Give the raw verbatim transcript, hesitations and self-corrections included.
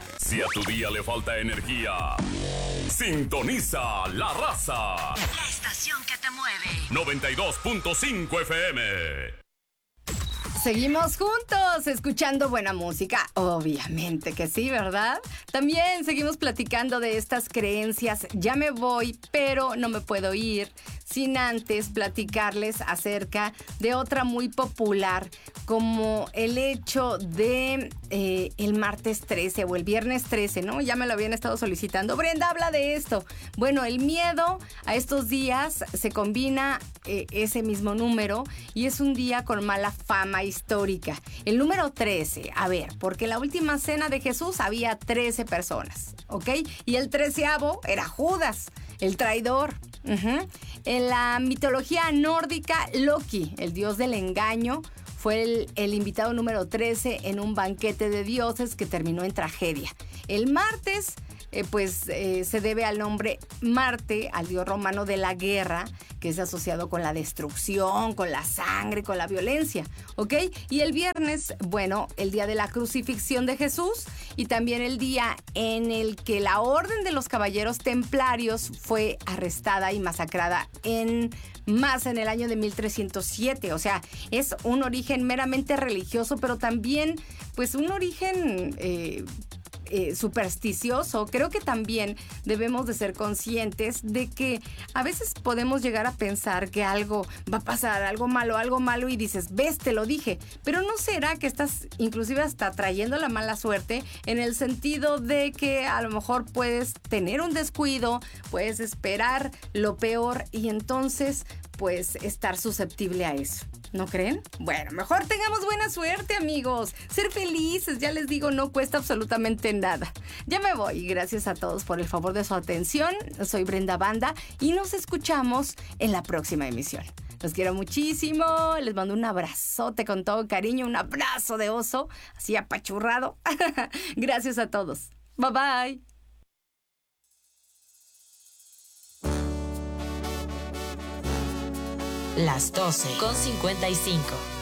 Si a tu día le falta energía, sintoniza La Raza. La estación que te mueve. noventa y dos punto cinco F M. Seguimos juntos, escuchando buena música. Obviamente que sí, ¿verdad? También seguimos platicando de estas creencias. Ya me voy, pero no me puedo ir sin antes platicarles acerca de otra muy popular, como el hecho de eh, el martes trece o el viernes trece, ¿no? Ya me lo habían estado solicitando. Brenda, habla de esto. Bueno, el miedo a estos días se combina eh, ese mismo número y es un día con mala fama histórica. El número trece, a ver, porque en la última cena de Jesús había trece personas, ¿ok? Y el treceavo era Judas, el traidor. Uh-huh. En la mitología nórdica, Loki, el dios del engaño, fue el, el invitado número trece en un banquete de dioses que terminó en tragedia. El martes, eh, pues eh, se debe al nombre Marte, al dios romano de la guerra, que es asociado con la destrucción, con la sangre, con la violencia, ¿ok? Y el viernes, bueno, el día de la crucifixión de Jesús y también el día en el que la Orden de los Caballeros Templarios fue arrestada y masacrada en más en el año de mil trescientos siete. O sea, es un origen meramente religioso, pero también, pues, un origen Eh, Eh, supersticioso. Creo que también debemos de ser conscientes de que a veces podemos llegar a pensar que algo va a pasar, algo malo, algo malo, y dices, ves, te lo dije, pero ¿no será que estás inclusive hasta trayendo la mala suerte en el sentido de que a lo mejor puedes tener un descuido, puedes esperar lo peor y entonces pues estar susceptible a eso? ¿No creen? Bueno, mejor tengamos buena suerte, amigos. Ser felices, ya les digo, no cuesta absolutamente nada. Ya me voy. Gracias a todos por el favor de su atención. Soy Brenda Banda y nos escuchamos en la próxima emisión. Los quiero muchísimo. Les mando un abrazote con todo cariño. Un abrazo de oso, así apachurrado. Gracias a todos. Bye bye. Las doce con cincuenta y cinco.